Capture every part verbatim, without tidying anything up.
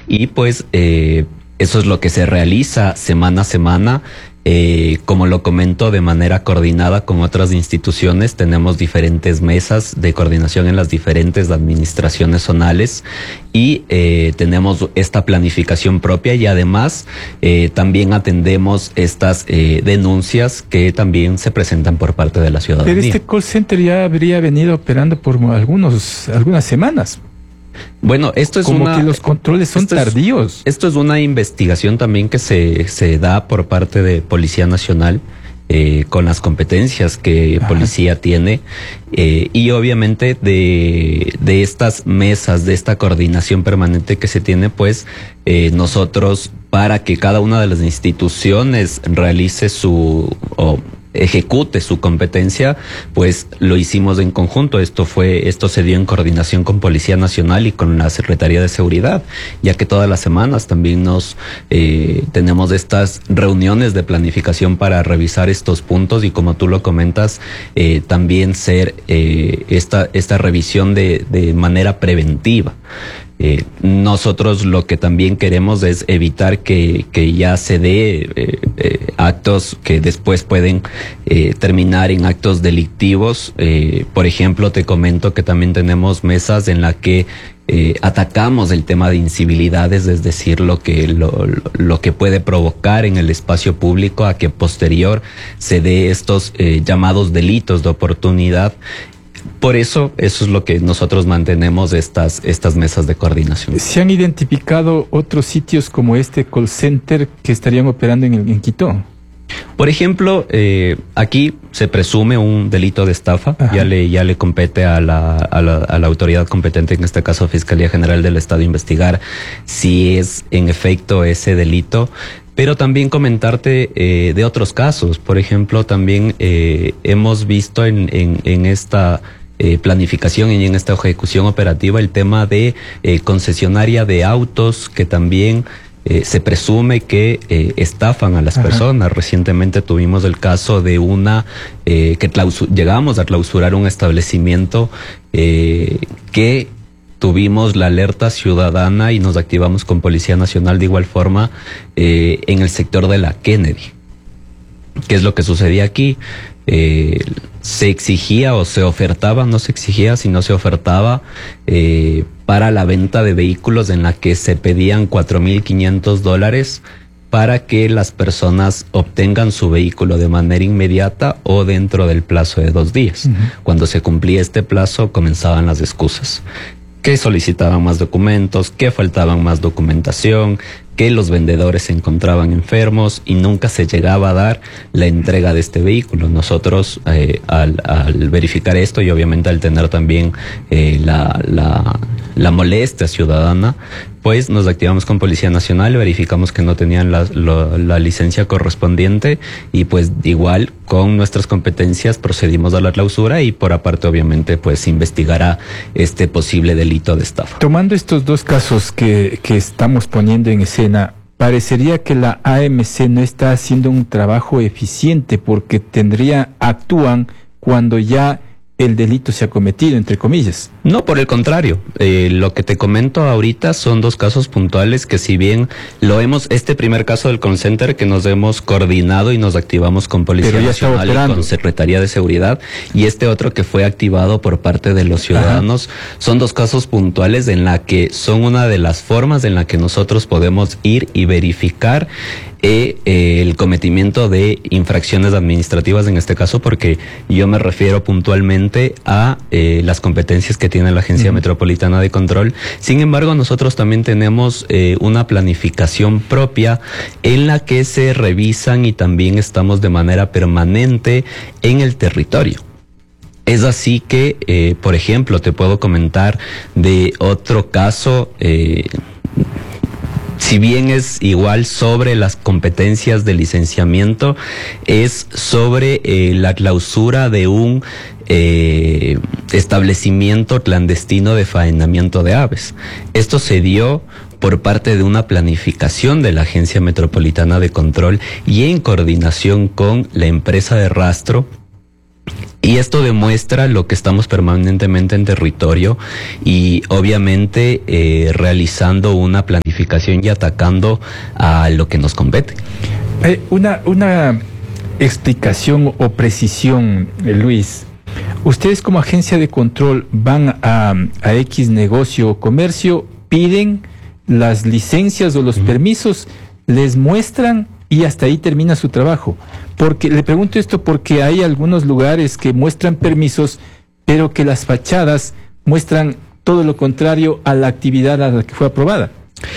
y pues eh, eso es lo que se realiza semana a semana. Eh, como lo comento, de manera coordinada con otras instituciones, tenemos diferentes mesas de coordinación en las diferentes administraciones zonales y eh, tenemos esta planificación propia y además eh, también atendemos estas eh, denuncias que también se presentan por parte de la ciudadanía. Pero este call center ya habría venido operando por algunos, algunas semanas. Bueno, esto es como una, que los controles son esto tardíos. Es, esto es una investigación también que se, se da por parte de Policía Nacional eh, con las competencias que Ajá. Policía tiene eh, y obviamente de, de estas mesas, de esta coordinación permanente que se tiene, pues eh, nosotros, para que cada una de las instituciones realice su o ejecute su competencia, pues lo hicimos en conjunto. Esto fue, esto se dio en coordinación con Policía Nacional y con la Secretaría de Seguridad, ya que todas las semanas también nos eh, tenemos estas reuniones de planificación para revisar estos puntos y, como tú lo comentas, eh, también ser eh, esta esta revisión de, de manera preventiva. Eh, nosotros lo que también queremos es evitar que, que ya se dé eh, eh, actos que después pueden eh, terminar en actos delictivos. Eh, por ejemplo, te comento que también tenemos mesas en la que eh, atacamos el tema de incivilidades, es decir, lo que lo, lo que puede provocar en el espacio público a que posterior se dé estos eh, llamados delitos de oportunidad. Por eso, eso es lo que nosotros mantenemos estas, estas mesas de coordinación. ¿Se han identificado otros sitios como este call center que estarían operando en, el, en Quito? Por ejemplo, eh, aquí se presume un delito de estafa. Ajá. ya le ya le compete a la, a la a la autoridad competente, en este caso Fiscalía General del Estado, investigar si es en efecto ese delito. Pero también comentarte eh, de otros casos. Por ejemplo, también eh, hemos visto en, en, en esta eh, planificación y en esta ejecución operativa el tema de eh, concesionaria de autos que también eh, se presume que eh, estafan a las Ajá. personas. Recientemente tuvimos el caso de una eh, que llegamos a clausurar un establecimiento eh, que tuvimos la alerta ciudadana y nos activamos con Policía Nacional de igual forma eh, en el sector de la Kennedy. ¿Qué es lo que sucedía aquí? Eh, se exigía o se ofertaba, no se exigía, sino se ofertaba eh, para la venta de vehículos en la que se pedían cuatro mil quinientos dólares para que las personas obtengan su vehículo de manera inmediata o dentro del plazo de dos días. Uh-huh. Cuando se cumplía este plazo, comenzaban las excusas. Que solicitaban más documentos, que faltaban más documentación, que los vendedores se encontraban enfermos y nunca se llegaba a dar la entrega de este vehículo. Nosotros, eh, al, al verificar esto y obviamente al tener también eh, la, la, la molestia ciudadana, pues nos activamos con Policía Nacional, verificamos que no tenían la, la, la licencia correspondiente y pues igual con nuestras competencias procedimos a la clausura y por aparte obviamente pues investigará este posible delito de estafa. Tomando estos dos casos que, que estamos poniendo en escena, parecería que la A M C no está haciendo un trabajo eficiente porque tendría, actúan cuando ya el delito se ha cometido, entre comillas. No, por el contrario. Eh, lo que te comento ahorita son dos casos puntuales que, si bien lo hemos, este primer caso del call center que nos hemos coordinado y nos activamos con Policía Nacional y con Secretaría de Seguridad, y este otro que fue activado por parte de los ciudadanos, Ajá. son dos casos puntuales en la que son una de las formas en la que nosotros podemos ir y verificar Eh, eh, el cometimiento de infracciones administrativas, en este caso, porque yo me refiero puntualmente a eh, las competencias que tiene la Agencia uh-huh. Metropolitana de Control. Sin embargo, nosotros también tenemos eh, una planificación propia en la que se revisan y también estamos de manera permanente en el territorio. Es así que, eh, por ejemplo, te puedo comentar de otro caso, eh, si bien es igual sobre las competencias de licenciamiento, es sobre eh, la clausura de un eh, establecimiento clandestino de faenamiento de aves. Esto se dio por parte de una planificación de la Agencia Metropolitana de Control y en coordinación con la empresa de rastro Y esto demuestra lo que estamos permanentemente en territorio y obviamente eh, realizando una planificación y atacando a lo que nos compete. Eh, una, una explicación o precisión, eh, Luis. Ustedes como agencia de control van a, a X negocio o comercio, piden las licencias o los uh-huh. permisos, les muestran y hasta ahí termina su trabajo. Porque le pregunto esto porque hay algunos lugares que muestran permisos, pero que las fachadas muestran todo lo contrario a la actividad a la que fue aprobada.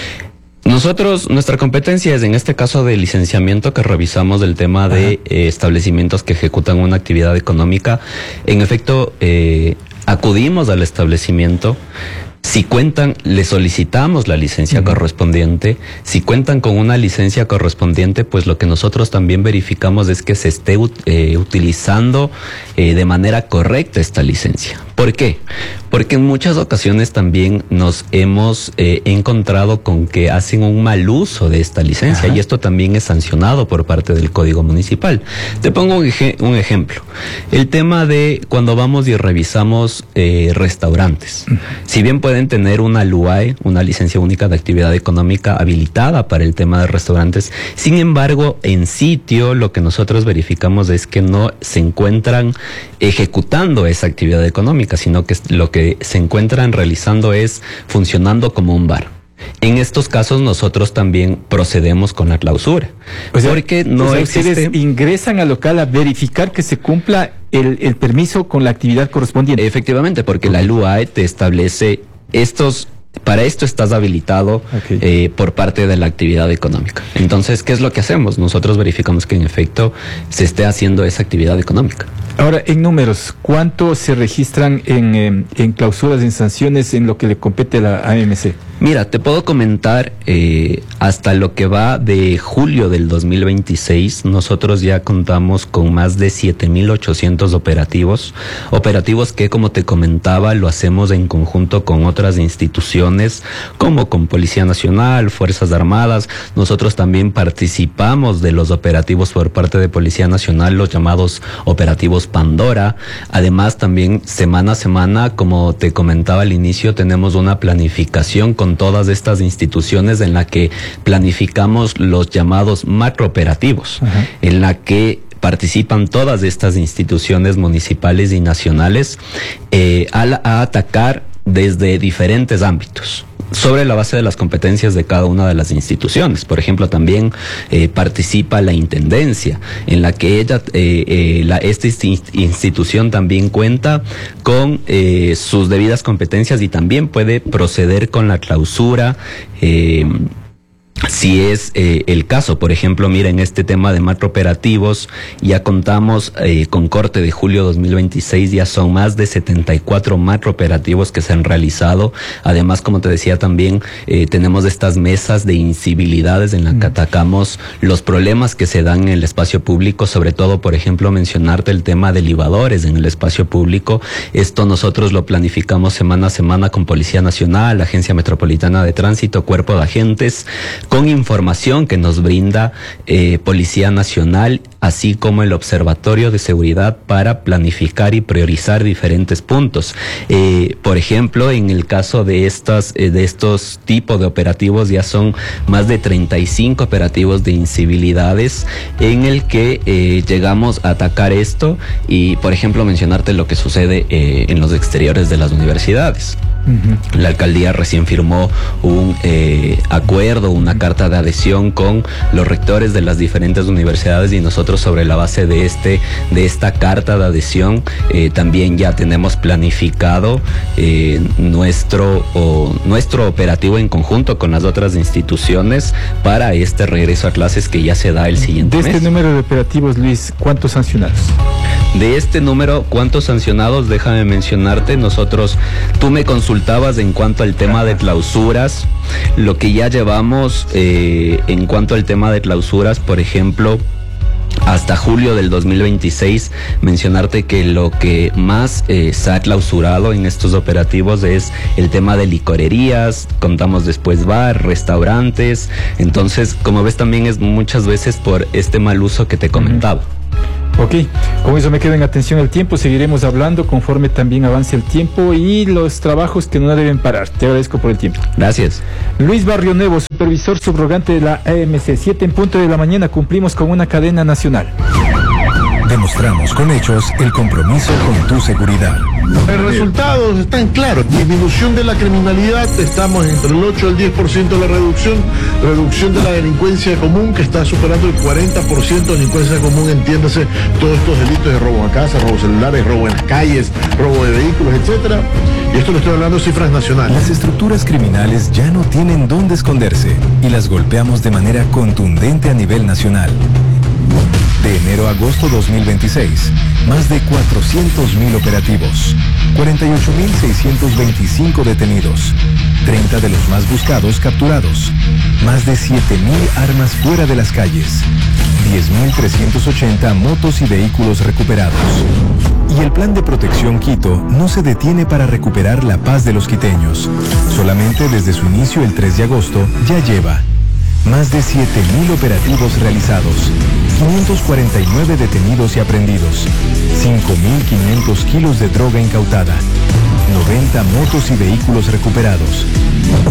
Nosotros, nuestra competencia es en este caso de licenciamiento, que revisamos el tema de eh, establecimientos que ejecutan una actividad económica. En efecto, eh, acudimos al establecimiento. Si cuentan, le solicitamos la licencia uh-huh. correspondiente. Si cuentan con una licencia correspondiente, pues lo que nosotros también verificamos es que se esté eh, utilizando eh, de manera correcta esta licencia. ¿Por qué? Porque en muchas ocasiones también nos hemos eh, encontrado con que hacen un mal uso de esta licencia. Ajá. Y esto también es sancionado por parte del Código Municipal. Te pongo un, ej- un ejemplo. El tema de cuando vamos y revisamos eh, restaurantes. Uh-huh. Si bien pueden tener una L U A E, una licencia única de actividad económica habilitada para el tema de restaurantes, sin embargo, en sitio lo que nosotros verificamos es que no se encuentran ejecutando esa actividad económica, sino que lo que se encuentran realizando es funcionando como un bar. En estos casos nosotros también procedemos con la clausura. O sea, porque no o sea, existe... ustedes ingresan al local a verificar que se cumpla el, el permiso con la actividad correspondiente. Efectivamente, porque la L U A E te establece estos... Para esto estás habilitado okay. eh, por parte de la actividad económica. Entonces, ¿qué es lo que hacemos? Nosotros verificamos que en efecto se esté haciendo esa actividad económica. Ahora, en números, ¿cuánto se registran en, en, en clausuras, en sanciones, en lo que le compete a la A M C? Mira, te puedo comentar, eh, hasta lo que va de julio del dos mil veintiséis, nosotros ya contamos con más de siete mil ochocientos operativos, operativos que, como te comentaba, lo hacemos en conjunto con otras instituciones, como con Policía Nacional, Fuerzas Armadas. Nosotros también participamos de los operativos por parte de Policía Nacional, los llamados operativos Pandora. Además, también semana a semana, como te comentaba al inicio, tenemos una planificación con todas estas instituciones en la que planificamos los llamados macrooperativos, uh-huh. en la que participan todas estas instituciones municipales y nacionales eh, a, a atacar desde diferentes ámbitos, sobre la base de las competencias de cada una de las instituciones. Por ejemplo, también eh, participa la Intendencia, en la que ella, eh, eh, la, esta institución también cuenta con eh, sus debidas competencias y también puede proceder con la clausura, eh, si es eh, el caso. Por ejemplo, mira, en este tema de macrooperativos ya contamos eh, con corte de julio dos mil veintiséis, ya son más de setenta y cuatro macrooperativos que se han realizado. Además, como te decía también, eh, tenemos estas mesas de incivilidades en las que atacamos los problemas que se dan en el espacio público, sobre todo, por ejemplo, mencionarte el tema de libadores en el espacio público. Esto nosotros lo planificamos semana a semana con Policía Nacional, Agencia Metropolitana de Tránsito, Cuerpo de Agentes, con información que nos brinda eh, Policía Nacional, así como el Observatorio de Seguridad, para planificar y priorizar diferentes puntos. Eh, por ejemplo, en el caso de estas, eh, de estos tipos de operativos, ya son más de treinta y cinco operativos de incivilidades en el que eh, llegamos a atacar esto y, por ejemplo, mencionarte lo que sucede eh, en los exteriores de las universidades. Uh-huh. La alcaldía recién firmó un eh, acuerdo, una carta de adhesión con los rectores de las diferentes universidades, y nosotros, sobre la base de este de esta carta de adhesión, eh, también ya tenemos planificado eh, nuestro o, nuestro operativo en conjunto con las otras instituciones para este regreso a clases que ya se da el siguiente mes. De este número de operativos, Luis, ¿cuántos sancionados? De este número, ¿cuántos sancionados? Déjame mencionarte, nosotros, tú me consultabas en cuanto al tema de clausuras, lo que ya llevamos eh, en cuanto al tema de clausuras, por ejemplo, hasta julio del dos mil veintiséis, mencionarte que lo que más eh, se ha clausurado en estos operativos es el tema de licorerías, contamos después bar, restaurantes. Entonces, como ves, también es muchas veces por este mal uso que te comentaba. Ok, con eso me quedo en atención al tiempo, seguiremos hablando conforme también avance el tiempo y los trabajos que no deben parar. Te agradezco por el tiempo. Gracias. Luis Barrio Nuevo, supervisor subrogante de la A M C, siete en punto de la mañana, cumplimos con una cadena nacional. Demostramos con hechos el compromiso con tu seguridad. Los resultados están claros. Disminución de la criminalidad, estamos entre el ocho y el diez por ciento de la reducción. Reducción de la delincuencia común, que está superando el cuarenta por ciento de delincuencia común, entiéndase, todos estos delitos de robo a casa, robo celulares, robo en las calles, robo de vehículos, etcétera. Y esto lo estoy hablando de cifras nacionales. Las estructuras criminales ya no tienen dónde esconderse y las golpeamos de manera contundente a nivel nacional. De enero a agosto dos mil veintiséis, más de cuatrocientos mil operativos, cuarenta y ocho mil seiscientos veinticinco detenidos, treinta de los más buscados capturados, más de siete mil armas fuera de las calles, diez mil trescientos ochenta motos y vehículos recuperados. Y el Plan de Protección Quito no se detiene para recuperar la paz de los quiteños. Solamente desde su inicio el tres de agosto ya lleva más de siete mil operativos realizados, quinientos cuarenta y nueve detenidos y aprehendidos, cinco mil quinientos kilos de droga incautada, noventa motos y vehículos recuperados.